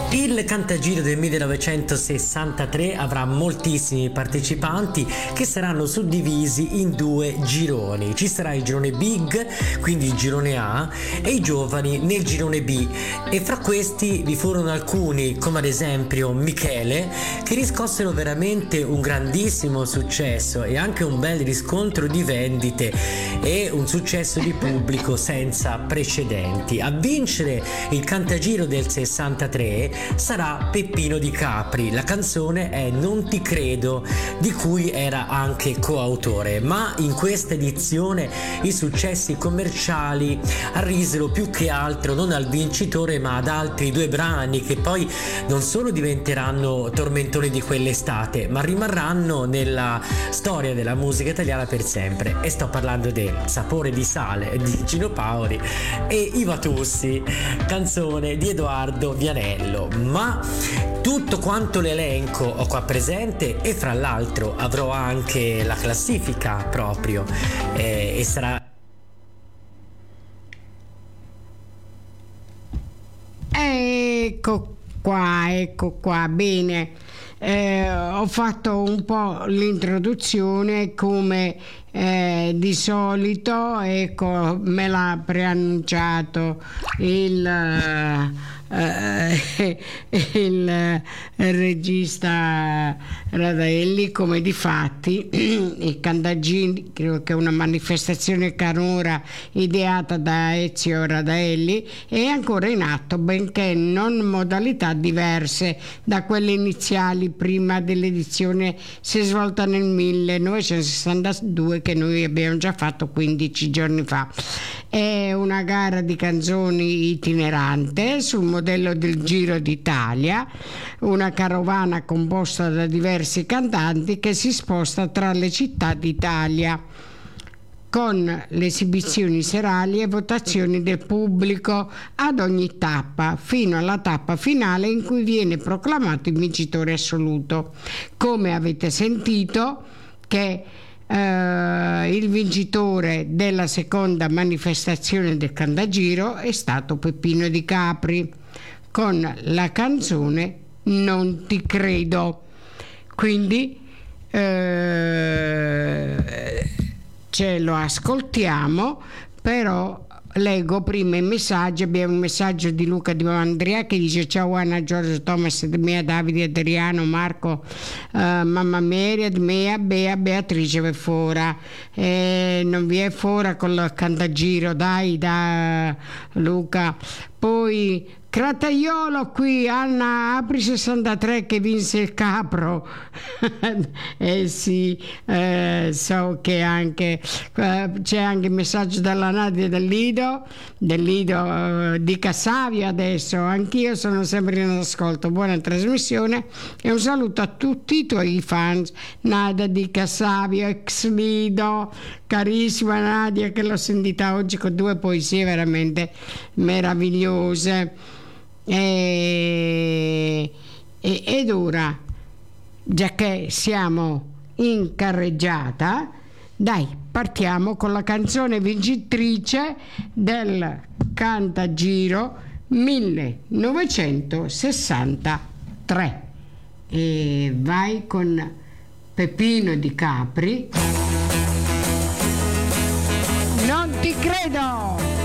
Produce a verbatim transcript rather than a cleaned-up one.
Il Cantagiro del millenovecentosessantatré avrà moltissimi partecipanti che saranno suddivisi in due gironi. Ci sarà il girone Big, quindi il girone A, e i giovani nel girone B, e fra questi vi furono alcuni, come ad esempio Michele, che riscossero veramente un grandissimo successo e anche un bel riscontro di vendite e un successo di pubblico senza precedenti. A vincere il Cantagiro del sessantatré sarà Peppino Di Capri. La canzone è Non ti credo, di cui era anche coautore, ma in questa edizione i successi commerciali arrisero più che altro non al vincitore ma ad altri due brani che poi non solo diventeranno tormentoni di quell'estate, ma rimarranno nella storia della musica italiana per sempre, e sto parlando del Sapore di sale di Gino Paoli e I Vatussi, canzone di Edoardo Vianello. Ma tutto quanto l'elenco ho qua presente, e fra l'altro avrò anche la classifica proprio eh, e sarà ecco qua ecco qua bene. Eh, ho fatto un po' l'introduzione come eh, di solito, ecco, me l'ha preannunciato il eh, eh, il eh, regista Radaelli, come difatti il Cantagiro, credo che è una manifestazione canora ideata da Ezio Radaelli, è ancora in atto, benché non modalità diverse da quelle iniziali prima dell'edizione si è svolta nel millenovecentosessantadue, che noi abbiamo già fatto quindici giorni fa. È una gara di canzoni itinerante sul modello del Giro d'Italia, una carovana composta da diversi cantanti che si sposta tra le città d'Italia, con le esibizioni serali e votazioni del pubblico ad ogni tappa, fino alla tappa finale in cui viene proclamato il vincitore assoluto. Come avete sentito, che eh, il vincitore della seconda manifestazione del Cantagiro è stato Peppino Di Capri con la canzone Non ti credo. Quindi eh, ce lo ascoltiamo, però leggo prima i messaggi. Abbiamo un messaggio di Luca Di Andrea che dice: ciao Anna, Giorgio, Thomas, Edmea, Davide, Adriano, Marco, uh, mamma Mary, Edmea, Bea, Beatrice Vefora. Eh, non vi è fora con il Cantagiro, dai, da Luca. Poi Crataiolo qui, Anna apri sessantatré che vinse il Capro. Eh sì, eh, so che anche eh, c'è anche il messaggio dalla Nadia del Lido, del Lido eh, di Cassavio. Adesso anch'io sono sempre in ascolto, buona trasmissione e un saluto a tutti i tuoi fans. Nadia di Cassavio, ex Lido, carissima Nadia, che l'ho sentita oggi con due poesie veramente meravigliose. E, e, ed ora, già che siamo in carreggiata, dai, partiamo con la canzone vincitrice del Cantagiro millenovecentosessantatré, e vai con Peppino Di Capri. Non ti credo.